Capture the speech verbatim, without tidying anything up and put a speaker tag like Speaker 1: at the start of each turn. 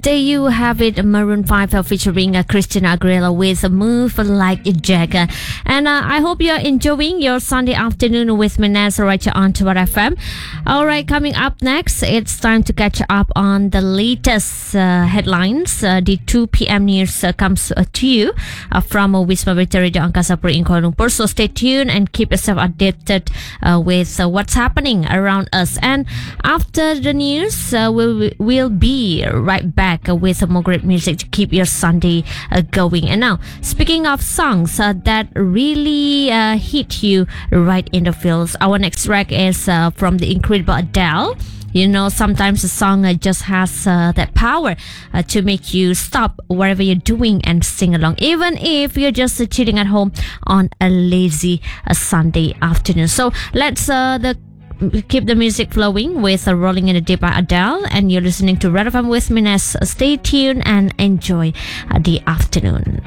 Speaker 1: There you have it, Maroon five uh, featuring uh, Christina Aguilera with a Move Like Jagger. And uh, I hope you're enjoying your Sunday afternoon with me, Naz, right here on Tour F M. All right, coming up next, it's time to catch up on the latest uh, headlines. Uh, the two p.m. news uh, comes uh, to you uh, from uh, Wisma Berita Radio Angkasa Pura in Kuala Lumpur. So stay tuned and keep yourself updated uh, with uh, what's happening around us. And after the news, uh, we'll, we'll be right back with more great music to keep your Sunday uh, going. And now, speaking of songs uh, that really uh, hit you right in the feels, our next track is uh, from the incredible Adele. You know, sometimes a song uh, just has uh, that power uh, to make you stop whatever you're doing and sing along, even if you're just uh, chilling at home on a lazy uh, Sunday afternoon. So let's uh, the keep the music flowing with uh, Rolling in the Deep by Adele, and you're listening to Red F M with me, Ness. Stay tuned and enjoy uh, the afternoon.